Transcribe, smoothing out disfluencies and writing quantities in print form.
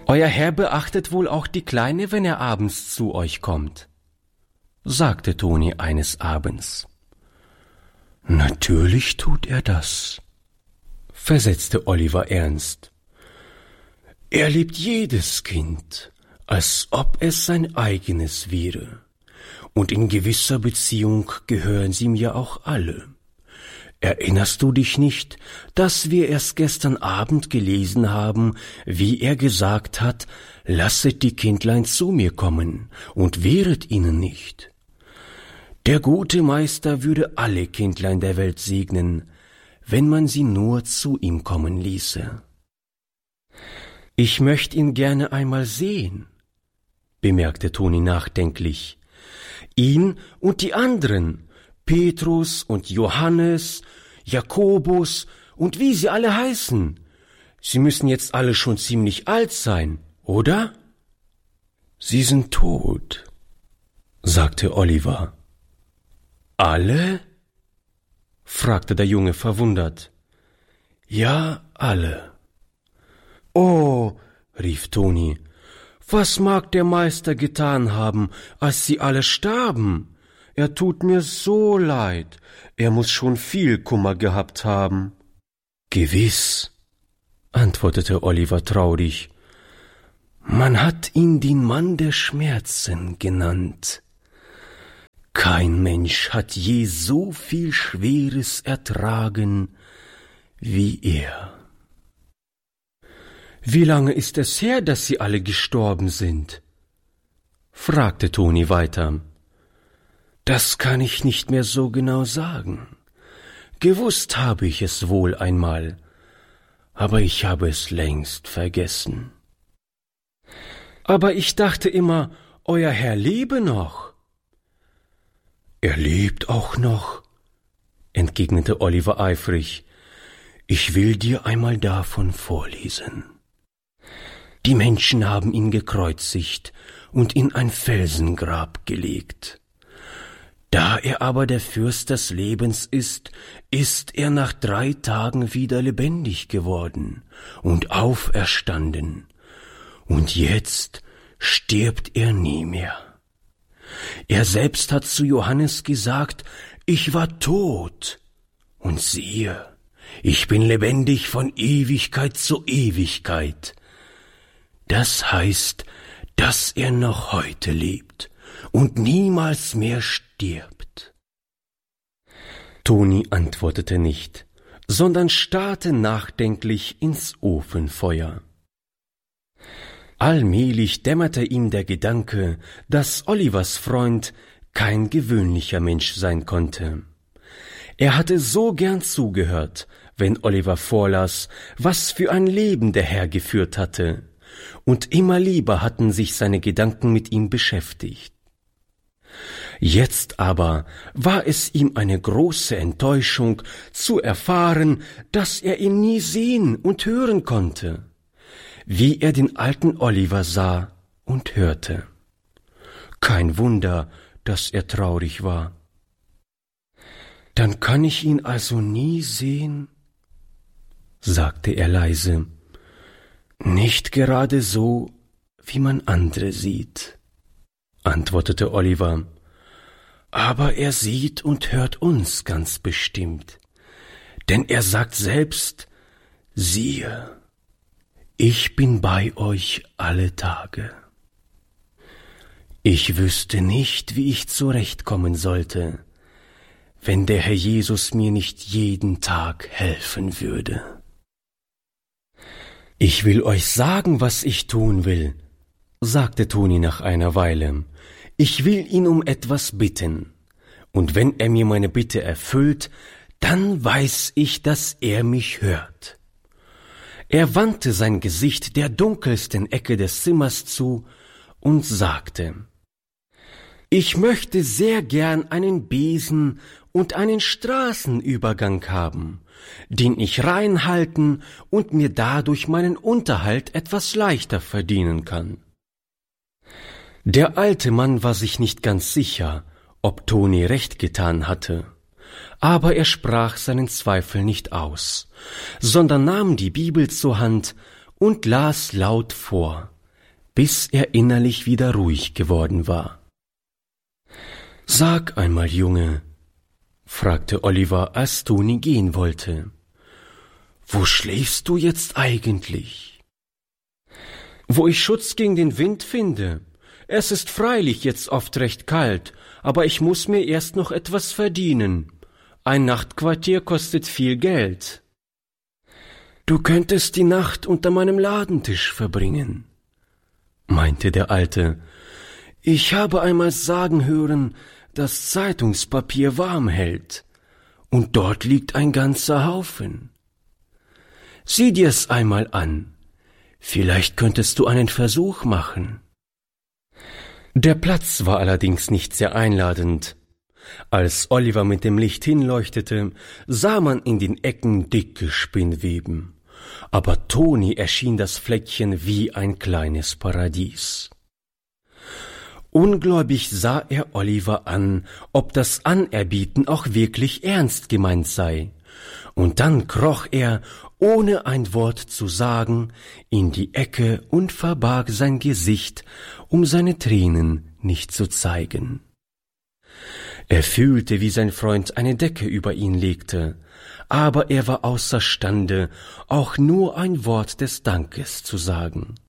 »Euer Herr beachtet wohl auch die Kleine, wenn er abends zu euch kommt«, sagte Toni eines Abends. »Natürlich tut er das«, versetzte Oliver ernst. »Er liebt jedes Kind, als ob es sein eigenes wäre. Und in gewisser Beziehung gehören sie mir auch alle. Erinnerst du dich nicht, dass wir erst gestern Abend gelesen haben, wie er gesagt hat, lasset die Kindlein zu mir kommen und wehret ihnen nicht? Der gute Meister würde alle Kindlein der Welt segnen, wenn man sie nur zu ihm kommen ließe.« »Ich möcht ihn gerne einmal sehen«, bemerkte Toni nachdenklich. »Ihn und die anderen, Petrus und Johannes, Jakobus und wie sie alle heißen. Sie müssen jetzt alle schon ziemlich alt sein, oder?« »Sie sind tot«, sagte Oliver. »Alle?« fragte der Junge verwundert. »Ja, alle.« »Oh«, rief Toni, »was mag der Meister getan haben, als sie alle starben? Er tut mir so leid, er muß schon viel Kummer gehabt haben.« »Gewiss«, antwortete Oliver traurig, »man hat ihn den Mann der Schmerzen genannt. Kein Mensch hat je so viel Schweres ertragen wie er.« »Wie lange ist es her, dass sie alle gestorben sind?« fragte Toni weiter. »Das kann ich nicht mehr so genau sagen. Gewusst habe ich es wohl einmal, aber ich habe es längst vergessen.« »Aber ich dachte immer, euer Herr lebe noch.« »Er lebt auch noch«, entgegnete Oliver eifrig. »Ich will dir einmal davon vorlesen. Die Menschen haben ihn gekreuzigt und in ein Felsengrab gelegt. Da er aber der Fürst des Lebens ist er nach 3 Tagen wieder lebendig geworden und auferstanden. Und jetzt stirbt er nie mehr. Er selbst hat zu Johannes gesagt, ich war tot, und siehe, ich bin lebendig von Ewigkeit zu Ewigkeit. Das heißt, dass er noch heute lebt und niemals mehr stirbt.« Toni antwortete nicht, sondern starrte nachdenklich ins Ofenfeuer. Allmählich dämmerte ihm der Gedanke, dass Olivers Freund kein gewöhnlicher Mensch sein konnte. Er hatte so gern zugehört, wenn Oliver vorlas, was für ein Leben der Herr geführt hatte, und immer lieber hatten sich seine Gedanken mit ihm beschäftigt. Jetzt aber war es ihm eine große Enttäuschung zu erfahren, dass er ihn nie sehen und hören konnte, wie er den alten Oliver sah und hörte. Kein Wunder, dass er traurig war. »Dann kann ich ihn also nie sehen?« sagte er leise. »Nicht gerade so, wie man andere sieht«, antwortete Oliver. »Aber er sieht und hört uns ganz bestimmt, denn er sagt selbst, siehe, ich bin bei euch alle Tage.« Ich wüsste nicht, wie ich zurechtkommen sollte, wenn der Herr Jesus mir nicht jeden Tag helfen würde. »Ich will euch sagen, was ich tun will«, sagte Toni nach einer Weile. »Ich will ihn um etwas bitten, und wenn er mir meine Bitte erfüllt, dann weiß ich, dass er mich hört.« Er wandte sein Gesicht der dunkelsten Ecke des Zimmers zu und sagte: »Ich möchte sehr gern einen Besen und einen Straßenübergang haben, den ich reinhalten und mir dadurch meinen Unterhalt etwas leichter verdienen kann.« Der alte Mann war sich nicht ganz sicher, ob Toni recht getan hatte, aber er sprach seinen Zweifel nicht aus, sondern nahm die Bibel zur Hand und las laut vor, bis er innerlich wieder ruhig geworden war. »Sag einmal, Junge«, fragte Oliver, als Toni gehen wollte, »wo schläfst du jetzt eigentlich?« »Wo ich Schutz gegen den Wind finde. Es ist freilich jetzt oft recht kalt, aber ich muß mir erst noch etwas verdienen. Ein Nachtquartier kostet viel Geld.« »Du könntest die Nacht unter meinem Ladentisch verbringen«, meinte der Alte. »Ich habe einmal sagen hören, dass Zeitungspapier warm hält, und dort liegt ein ganzer Haufen. Sieh dir's einmal an, vielleicht könntest du einen Versuch machen.« Der Platz war allerdings nicht sehr einladend. Als Oliver mit dem Licht hinleuchtete, sah man in den Ecken dicke Spinnweben, aber Toni erschien das Fleckchen wie ein kleines Paradies. Ungläubig sah er Oliver an, ob das Anerbieten auch wirklich ernst gemeint sei, und dann kroch er, ohne ein Wort zu sagen, in die Ecke und verbarg sein Gesicht, um seine Tränen nicht zu zeigen. Er fühlte, wie sein Freund eine Decke über ihn legte, aber er war außerstande, auch nur ein Wort des Dankes zu sagen.